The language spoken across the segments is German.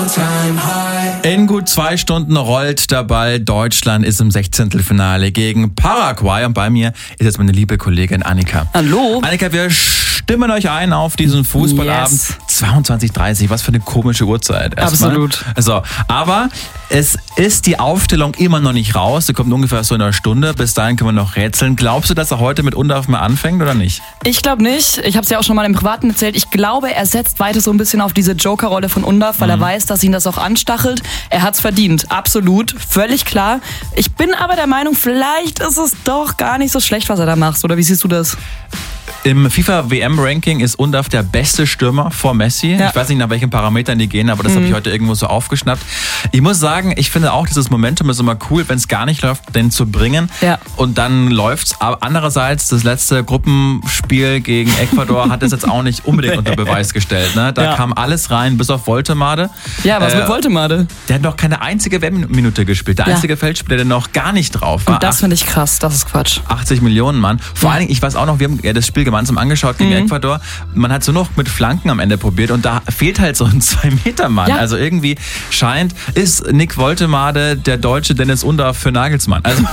In gut 2 Stunden rollt der Ball. Deutschland ist im 16. Finale gegen Paraguay. Und bei mir ist jetzt meine liebe Kollegin Annika. Hallo. Annika, wir stimmen euch ein auf diesen Fußballabend. Yes. 22:30, was für eine komische Uhrzeit. Absolut. So, aber es ist die Aufstellung immer noch nicht raus. Sie kommt ungefähr so in einer Stunde. Bis dahin können wir noch rätseln. Glaubst du, dass er heute mit Undarf mal anfängt oder nicht? Ich glaube nicht. Ich habe es ja auch schon mal im Privaten erzählt. Ich glaube, er setzt weiter so ein bisschen auf diese Joker-Rolle von Undarf, weil er weiß, dass ihn das auch anstachelt. Er hat's verdient. Absolut. Völlig klar. Ich bin aber der Meinung, vielleicht ist es doch gar nicht so schlecht, was er da macht. Oder wie siehst du das? Im FIFA-WM-Ranking ist Undarf der beste Stürmer vor Messi. Ja. Ich weiß nicht, nach welchen Parametern die gehen, aber das habe ich heute irgendwo so aufgeschnappt. Ich muss sagen, ich finde auch, dieses Momentum ist immer cool, wenn es gar nicht läuft, den zu bringen. Ja. Und dann läuft's. Aber andererseits, das letzte Gruppenspiel gegen Ecuador hat das jetzt auch nicht unbedingt unter Beweis gestellt. Ne? Da kam alles rein, bis auf Woltemade. Ja, was mit Woltemade? Der hat noch keine einzige WM-Minute gespielt. Der einzige Feldspieler, der noch gar nicht drauf war. Und das finde ich krass, das ist Quatsch. 80 Millionen, Mann. Vor allen Dingen, ich weiß auch noch, wir haben das Spiel gemeinsam angeschaut gegen Ecuador. Man hat so noch mit Flanken am Ende probiert und da fehlt halt so ein 2-Meter-Mann. Ja. Also irgendwie ist Nick Woltemade der deutsche Dennis Undarf für Nagelsmann. Also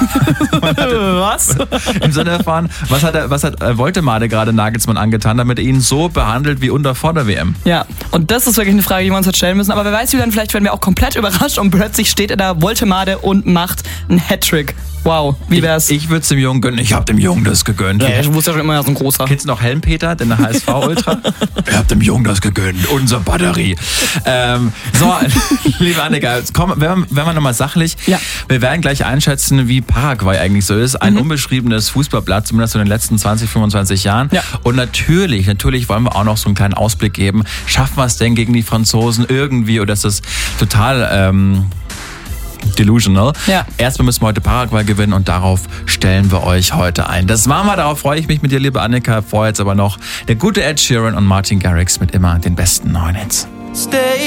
was? Im Sinne von, was hat Woltemade gerade Nagelsmann angetan, damit er ihn so behandelt wie Undarf vor der WM? Ja, und das ist wirklich eine Frage, die wir uns jetzt stellen müssen. Aber wer weiß, wie dann vielleicht werden wir auch komplett überrascht und plötzlich steht er da Woltemade und macht einen Hattrick. Wow, wie wär's? Ich würde es dem Jungen gönnen. Ich habe dem Jungen das gegönnt. Ja, du wusstest ja schon immer so ein großer. Kennst du noch Helmpeter, den HSV-Ultra? Ich habe dem Jungen das gegönnt. Unser Batterie. So, liebe Annika, jetzt werden wir nochmal sachlich. Ja. Wir werden gleich einschätzen, wie Paraguay eigentlich so ist. Ein unbeschriebenes Fußballblatt, zumindest in den letzten 20, 25 Jahren. Ja. Und natürlich wollen wir auch noch so einen kleinen Ausblick geben. Schaffen wir es denn gegen die Franzosen irgendwie? Oder ist das total delusional. Ja. Erstmal müssen wir heute Paraguay gewinnen und darauf stellen wir euch heute ein. Das machen wir, darauf freue ich mich mit dir, liebe Annika. Vorher jetzt aber noch der gute Ed Sheeran und Martin Garrix mit immer den besten neuen Hits. Stay